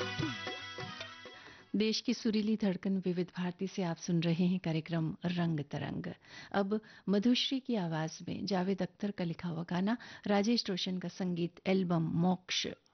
देश की सुरीली धड़कन विविध भारती से आप सुन रहे हैं कार्यक्रम रंग तरंग। अब मधुश्री की आवाज में जावेद अख्तर का लिखा हुआ गाना, राजेश रोशन का संगीत, एल्बम मोक्ष।